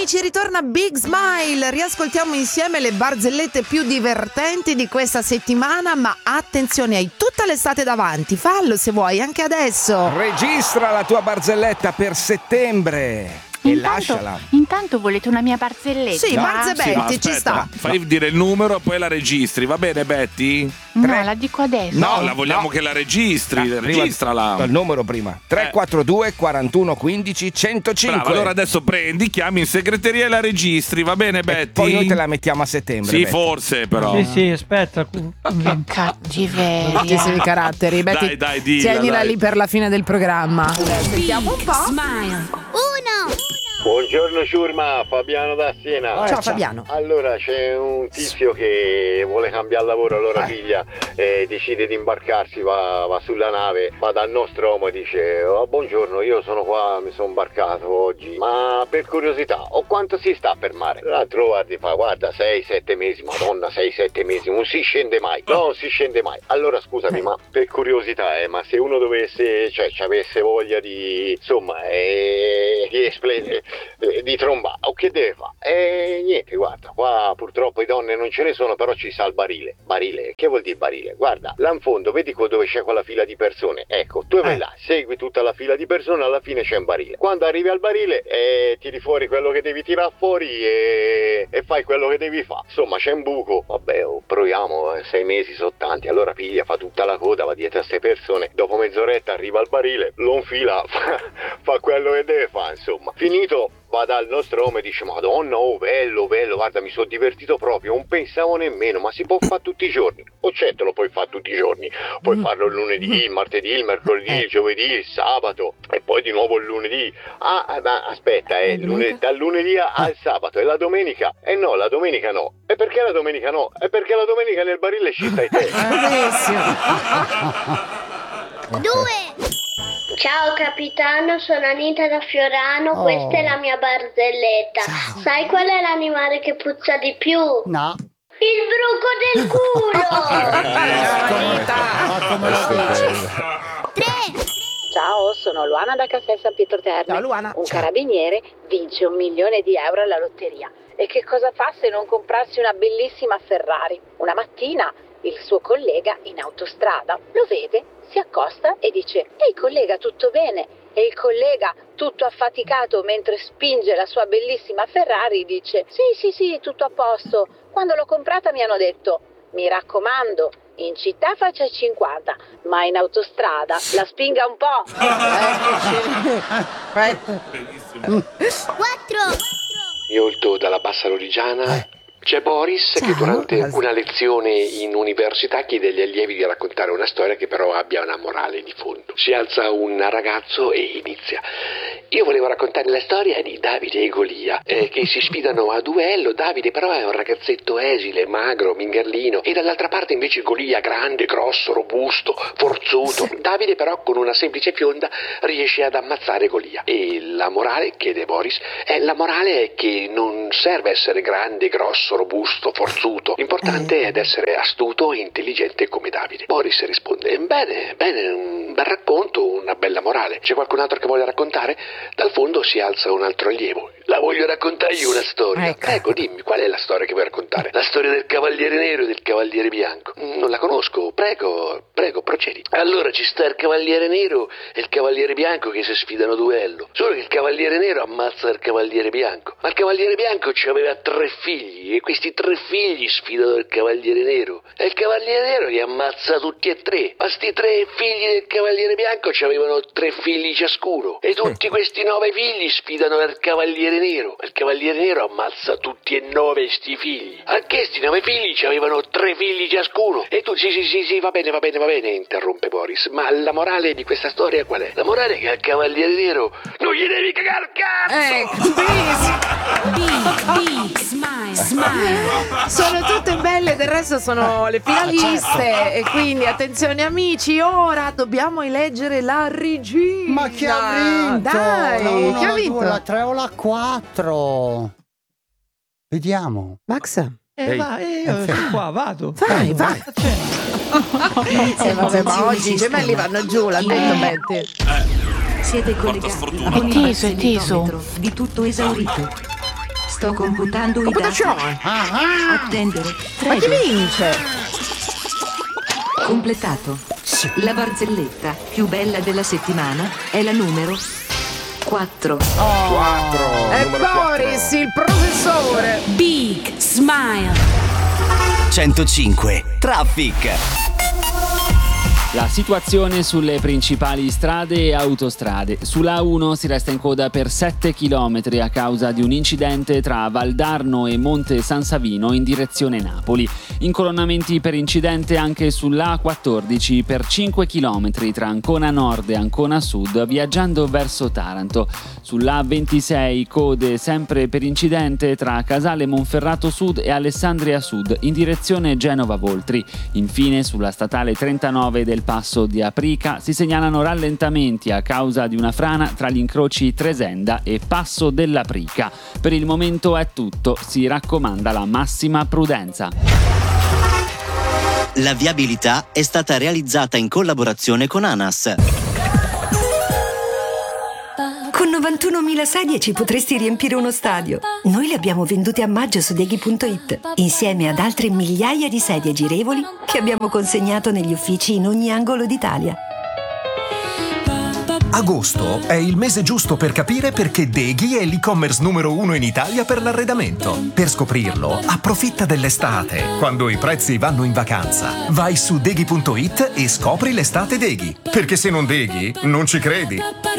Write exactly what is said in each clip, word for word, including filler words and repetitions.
amici, ritorna Big Smile. Riascoltiamo insieme le barzellette più divertenti di questa settimana, ma attenzione, hai tutta l'estate davanti. Fallo se vuoi, anche adesso. Registra la tua barzelletta per settembre. E Intanto, lasciala. intanto volete una mia barzelletta? Sì, Barzebetti, Sì, ci sta. Fai dire il numero, poi la registri, va bene, Betty? No, Tre. la dico adesso. No, la vogliamo no. che la registri, Ah, registrala. prima- Il numero prima. tre quattro due quarantuno quindici centocinque. Brava, allora adesso prendi, chiami in segreteria e la registri, va bene, Betty? Poi noi te la mettiamo a settembre. Sì, Betty. forse però. Sì, sì, aspetta. Che cattiveria. Bruttissimi caratteri. Betty, Dai, dai, dilla, tienila dai. lì per la fine del programma. Sentiamo un po'. Uno. Buongiorno ciurma, Fabiano da Siena. Ciao Fabiano. Allora c'è un tizio che vuole cambiare lavoro, allora figlia eh, decide di imbarcarsi, va, va sulla nave, va dal nostro uomo e dice oh, buongiorno, io sono qua, mi sono imbarcato oggi, ma per curiosità, o quanto si sta per mare? L'altro guarda, fa guarda, sei sette mesi, madonna, sei sette mesi, non si scende mai, no, non si scende mai. Allora scusami, ma per curiosità, eh, ma se uno dovesse, cioè ci avesse voglia di, insomma, eh, di esplodere, eh, di trombare, o che deve fare? E niente, guarda, qua purtroppo i donne non ce ne sono, però ci sta il barile. Barile, che vuol dire barile? Guarda, là in fondo, vedi qua dove c'è quella fila di persone? Ecco, tu vai là, segui tutta la fila di persone, alla fine c'è un barile. Quando arrivi al barile, eh, tiri fuori quello che devi tirare fuori e, e fai quello che devi fare. Insomma, c'è un buco, vabbè, oh, proviamo, eh, sei mesi sono tanti, allora piglia, fa tutta la coda, va dietro a queste persone, dopo mezz'oretta arriva al barile, lo infila, fa, fa quello che deve fare, insomma. Finito, va dal nostro uomo e dice madonna, oh bello, bello, guarda mi sono divertito proprio, non pensavo nemmeno, ma si può fare tutti i giorni? O certo lo puoi fare tutti i giorni, puoi farlo il lunedì, il martedì, il mercoledì, il giovedì, il sabato e poi di nuovo il lunedì. Ah, ma aspetta, eh, lune- dal lunedì al sabato e la domenica? Eh no, la domenica no. E perché la domenica no? E perché la domenica nel barile ci stai te. Due. Ciao capitano, sono Anita da Fiorano, questa è la mia barzelletta. Sai qual è l'animale che puzza di più? No. Il bruco del culo! Tre! Ciao, sono Luana da Caffè San Pietro Terme. Ciao, Luana. Un Ciao. carabiniere vince un milione di euro alla lotteria. E che cosa fa se non comprarsi una bellissima Ferrari? Una mattina il suo collega in autostrada lo vede, si accosta e dice «Ehi collega, tutto bene?» E il collega, tutto affaticato mentre spinge la sua bellissima Ferrari, dice «Sì, sì, sì, tutto a posto. Quando l'ho comprata mi hanno detto «Mi raccomando, in città faccia cinquanta, ma in autostrada la spinga un po'». Quattro! Iolto dalla Bassa Lorigiana. C'è Boris che durante una lezione in università chiede agli allievi di raccontare una storia che però abbia una morale di fondo. Si alza un ragazzo e inizia. Io volevo raccontare la storia di Davide e Golia eh, che si sfidano a duello. Davide però è un ragazzetto esile, magro, mingarlino, e dall'altra parte invece Golia grande, grosso, robusto, forzuto. Davide però con una semplice fionda riesce ad ammazzare Golia. E la morale, chiede Boris, è la morale è che non serve essere grande, grosso, robusto, forzuto. L'importante è essere astuto e intelligente come Davide. Boris risponde: bene, bene, un bel racconto, una bella morale. C'è qualcun altro che vuole raccontare? Dal fondo si alza un altro allievo. La voglio raccontare io una storia. Ecco. Ecco, dimmi, qual è la storia che vuoi raccontare? La storia del cavaliere nero e del cavaliere bianco. Non la conosco, prego, prego, procedi. Allora ci sta il cavaliere nero e il cavaliere bianco che si sfidano a duello. Solo che il cavaliere nero ammazza il cavaliere bianco. Ma il cavaliere bianco ci aveva tre figli e questi tre figli sfidano il cavaliere nero. E il cavaliere nero li ammazza tutti e tre. Ma sti tre figli del cavaliere bianco ci avevano tre figli ciascuno. E tutti questi nove figli sfidano il cavaliere nero. Il cavaliere nero ammazza tutti e nove sti figli. Anche sti nove figli ci avevano tre figli ciascuno. E tu, sì, sì, sì, sì, va bene, va bene, va bene, interrompe Boris. Ma la morale di questa storia qual è? La morale è che al cavaliere nero non gli devi cagare il cazzo! Ecco, smile, smile. Sono tutte belle, del resto sono le finaliste. E quindi attenzione amici, ora dobbiamo eleggere la regina. Ma chi ha vinto? Dai, la uno, chi ha la vinto? due, la tre o la quattro? Vediamo. Max? Eh, Ehi. va, eh, io sono qua, vado. Vai, vai. Eh, vabbè, ma oggi i gemelli vanno giù, l'ha detto Betty. Siete Porta collegati sfortuna. con È il teso, è teso. bassimetro di tutto esaurito. Sto computando i dati. Attendere. Ma chi vince? Completato. La barzelletta più bella della settimana è la numero quattro. Oh. quattro. È numero Boris, quattro. il professore. Big Smile. centocinque Traffic. La situazione sulle principali strade e autostrade. Sulla A uno si resta in coda per sette chilometri a causa di un incidente tra Valdarno e Monte San Savino in direzione Napoli. Incolonnamenti per incidente anche sull'A quattordici per cinque chilometri tra Ancona Nord e Ancona Sud viaggiando verso Taranto. Sull'A ventisei code sempre per incidente tra Casale Monferrato Sud e Alessandria Sud in direzione Genova Voltri. Infine sulla statale trentanove del passo di Aprica si segnalano rallentamenti a causa di una frana tra gli incroci Tresenda e Passo dell'Aprica. Per il momento è tutto, si raccomanda la massima prudenza. La viabilità è stata realizzata in collaborazione con ANAS. Con novantunomila sedie ci potresti riempire uno stadio. Noi le abbiamo vendute a maggio su Deghi punto it, insieme ad altre migliaia di sedie girevoli che abbiamo consegnato negli uffici in ogni angolo d'Italia. Agosto è il mese giusto per capire perché Deghi è l'e-commerce numero uno in Italia per l'arredamento. Per scoprirlo, approfitta dell'estate, quando i prezzi vanno in vacanza. Vai su Deghi punto it e scopri l'estate Deghi. Perché se non Deghi, non ci credi.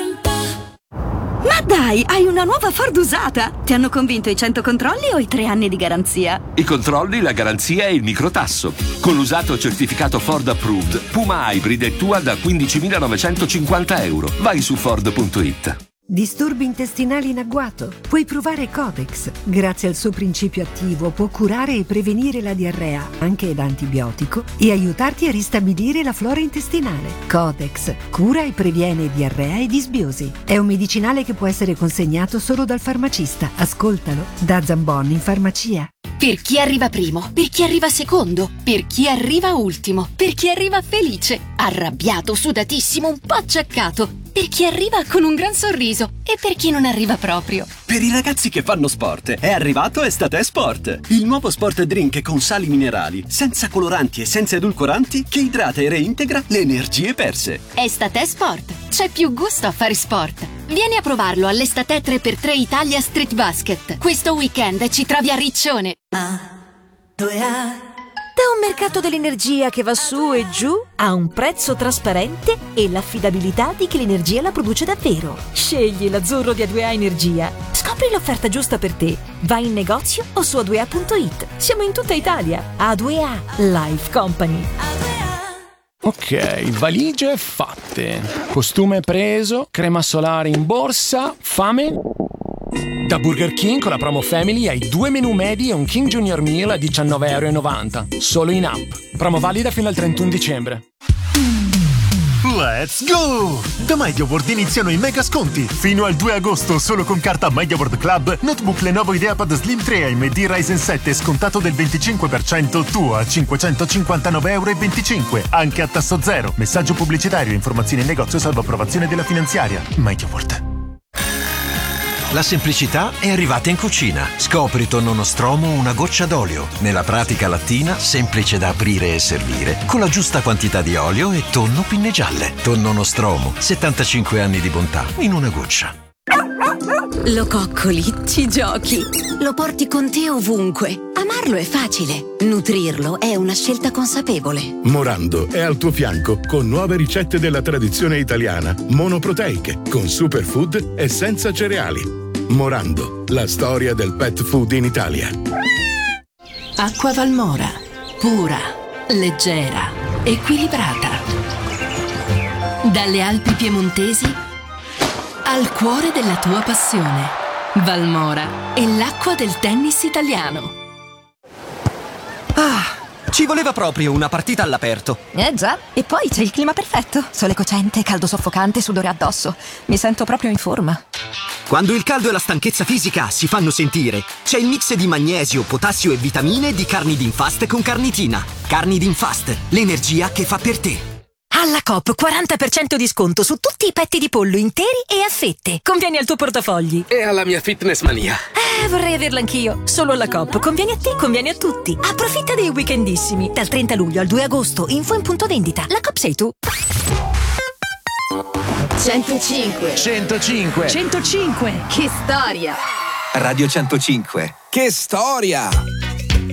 Ma dai, hai una nuova Ford usata! Ti hanno convinto i cento controlli o i tre anni di garanzia? I controlli, la garanzia e il microtasso. Con l'usato certificato Ford Approved, Puma Hybrid è tua da quindicimilanovecentocinquanta euro. Vai su Ford punto it. Disturbi intestinali in agguato? Puoi provare Codex. Grazie al suo principio attivo può curare e prevenire la diarrea, anche da antibiotico, e aiutarti a ristabilire la flora intestinale. Codex cura e previene diarrea e disbiosi. È un medicinale che può essere consegnato solo dal farmacista. Ascoltalo da Zambon in farmacia. Per chi arriva primo, per chi arriva secondo, per chi arriva ultimo, per chi arriva felice, arrabbiato, sudatissimo, un po' acciaccato, per chi arriva con un gran sorriso e per chi non arriva proprio. Per i ragazzi che fanno sport è arrivato Estate Sport, il nuovo sport drink con sali minerali, senza coloranti e senza edulcoranti che idrata e reintegra le energie perse. Estate Sport, c'è più gusto a fare sport. Vieni a provarlo all'Estate tre per tre Italia Street Basket. Questo weekend ci trovi a Riccione. Da un mercato dell'energia che va su e giù a un prezzo trasparente e l'affidabilità di chi l'energia la produce davvero. Scegli l'azzurro di A due A Energia. Scopri l'offerta giusta per te. Vai in negozio o su A due A punto it. Siamo in tutta Italia. A due A Life Company. Ok, valigie fatte. Costume preso, crema solare in borsa, fame? Da Burger King con la promo Family hai due menù medi e un King Junior Meal a diciannove e novanta euro. Solo in app. Promo valida fino al trentuno dicembre. Let's go! Da MediaWorld iniziano i mega sconti. Fino al due agosto, solo con carta MediaWorld Club, notebook Lenovo IdeaPad Slim tre A M D Ryzen sette scontato del venticinque per cento, tuo a cinquecentocinquantanove e venticinque euro. Anche a tasso zero. Messaggio pubblicitario, informazioni in negozio salvo approvazione della finanziaria. MediaWorld. La semplicità è arrivata in cucina. Scopri tonno nostromo una goccia d'olio. Nella pratica lattina, semplice da aprire e servire, con la giusta quantità di olio e tonno pinne gialle. Tonno nostromo, settantacinque anni di bontà in una goccia. Lo coccoli, ci giochi, lo porti con te ovunque. Amarlo è facile, nutrirlo è una scelta consapevole. Morando è al tuo fianco con nuove ricette della tradizione italiana, monoproteiche, con superfood e senza cereali. Morando, la storia del pet food in Italia. Acqua Valmora, pura, leggera, equilibrata. Dalle Alpi piemontesi al cuore della tua passione. Valmora è l'acqua del tennis italiano. Ah, ci voleva proprio una partita all'aperto. Eh già, e poi c'è il clima perfetto. Sole cocente, caldo soffocante, sudore addosso. Mi sento proprio in forma. Quando il caldo e la stanchezza fisica si fanno sentire, c'è il mix di magnesio, potassio e vitamine di Carnidin-Fast con Carnitina. Carnidin-Fast, l'energia che fa per te. Alla Coop quaranta per cento di sconto su tutti i petti di pollo interi e a fette. Convieni al tuo portafogli. E alla mia Fitness Mania. Eh, vorrei averla anch'io. Solo alla Coop. Conviene a te, conviene a tutti. Approfitta dei weekendissimi. Dal trenta luglio al due agosto. Info in punto vendita. La Coop sei tu. centocinque. centocinque. centocinque. Che storia! Radio centocinque. Che storia!